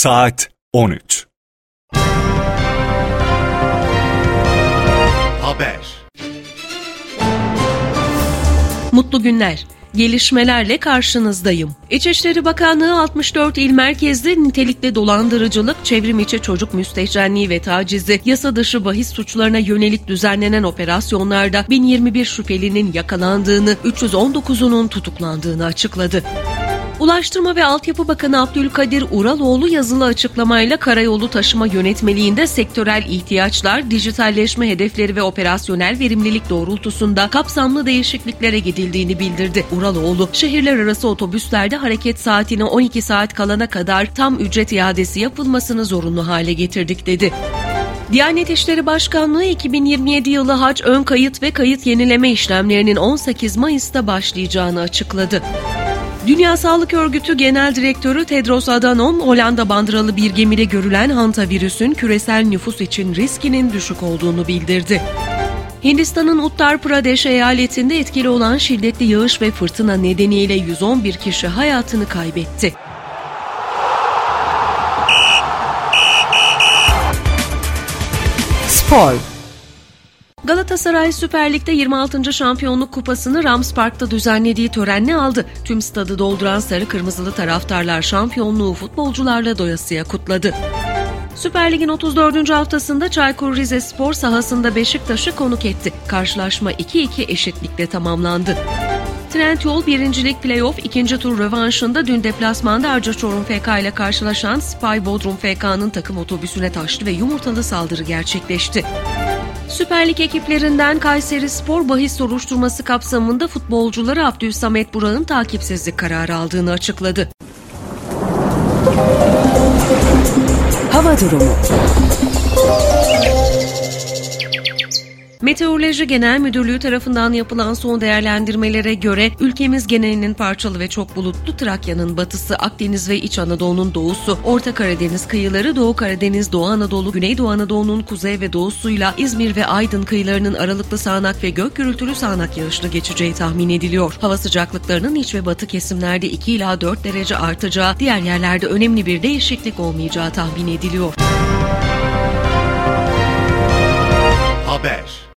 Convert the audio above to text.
Saat 13. Haber. Mutlu günler. Gelişmelerle karşınızdayım. İçişleri Bakanlığı 64 il merkezde nitelikli dolandırıcılık, çevrimiçi çocuk müstehcenliği ve tacizi, yasa dışı bahis suçlarına yönelik düzenlenen operasyonlarda 1021 şüphelinin yakalandığını, 319'unun tutuklandığını açıkladı. Ulaştırma ve Altyapı Bakanı Abdülkadir Uraloğlu yazılı açıklamayla karayolu taşıma yönetmeliğinde sektörel ihtiyaçlar, dijitalleşme hedefleri ve operasyonel verimlilik doğrultusunda kapsamlı değişikliklere gidildiğini bildirdi. Uraloğlu, şehirler arası otobüslerde hareket saatine 12 saat kalana kadar tam ücret iadesi yapılmasını zorunlu hale getirdik dedi. Diyanet İşleri Başkanlığı 2027 yılı hac ön kayıt ve kayıt yenileme işlemlerinin 18 Mayıs'ta başlayacağını açıkladı. Dünya Sağlık Örgütü Genel Direktörü Tedros Adhanom, Hollanda bandıralı bir gemide görülen hantavirüsün küresel nüfus için riskinin düşük olduğunu bildirdi. Hindistan'ın Uttar Pradesh eyaletinde etkili olan şiddetli yağış ve fırtına nedeniyle 111 kişi hayatını kaybetti. Spor. Galatasaray Süper Lig'de 26. Şampiyonluk Kupası'nı Rams Park'ta düzenlediği törenle aldı. Tüm stadı dolduran sarı kırmızılı taraftarlar şampiyonluğu futbolcularla doyasıya kutladı. Süper Lig'in 34. haftasında Çaykur Rizespor sahasında Beşiktaş'ı konuk etti. Karşılaşma 2-2 eşitlikle tamamlandı. Trendyol 1. Lig Playoff 2. tur rövanşında dün deplasmanda Arcaçorum FK ile karşılaşan Spy Bodrum FK'nın takım otobüsüne taşlı ve yumurtalı saldırı gerçekleşti. Süper Lig ekiplerinden Kayserispor bahis soruşturması kapsamında futbolcuları Abdülsamet Burak'ın takipsizlik kararı aldığını açıkladı. Hava durumu. Meteoroloji Genel Müdürlüğü tarafından yapılan son değerlendirmelere göre ülkemiz genelinin parçalı ve çok bulutlu, Trakya'nın batısı, Akdeniz ve İç Anadolu'nun doğusu, Orta Karadeniz kıyıları, Doğu Karadeniz, Doğu Anadolu, Güneydoğu Anadolu'nun kuzey ve doğusuyla İzmir ve Aydın kıyılarının aralıklı sağanak ve gök gürültülü sağanak yağışlı geçeceği tahmin ediliyor. Hava sıcaklıklarının iç ve batı kesimlerde 2 ila 4 derece artacağı, diğer yerlerde önemli bir değişiklik olmayacağı tahmin ediliyor. Haber.